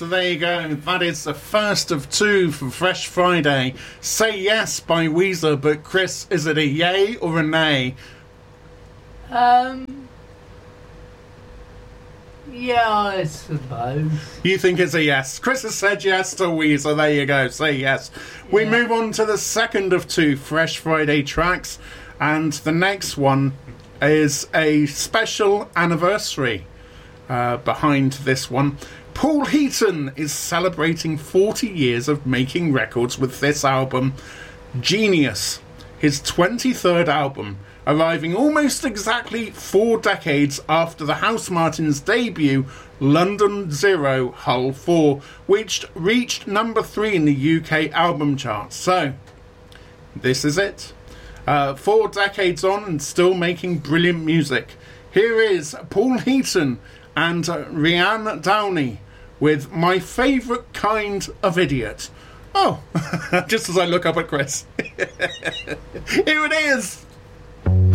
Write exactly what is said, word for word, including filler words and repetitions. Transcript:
so there you go. That is the first of two for Fresh Friday. Say Yes by Weezer, but Chris, is it a yay or a nay? Um, yeah, I suppose. You think it's a yes. Chris has said yes to Weezer. There you go. Say yes. We Yeah. move on to the second of two Fresh Friday tracks, and the next one is a special anniversary uh, behind this one. Paul Heaton is celebrating forty years of making records with this album, Genius, his twenty-third album, arriving almost exactly four decades after the Housemartins' debut, London Zero Hull four, which reached number three in the U K album charts. So, this is it. Uh, four decades on and still making brilliant music. Here is Paul Heaton and uh, Rhiannon Downey with My Favourite Kind of Idiot. Oh, just as I look up at Chris. Here it is.